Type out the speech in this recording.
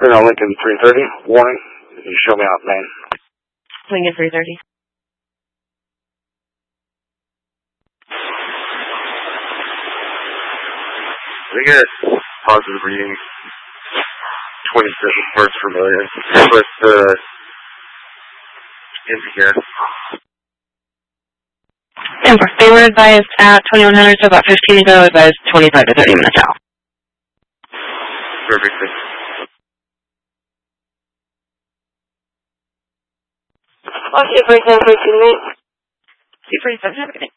on Lincoln 330. Warning. You show me out, man. Lincoln 330. We get positive reading 27 parts per million. But into here. They were advised at 2100, so about 15 ago, advised 25 to 30 minutes out. Perfect. Okay, 47, 42 minutes. 47, have a good day.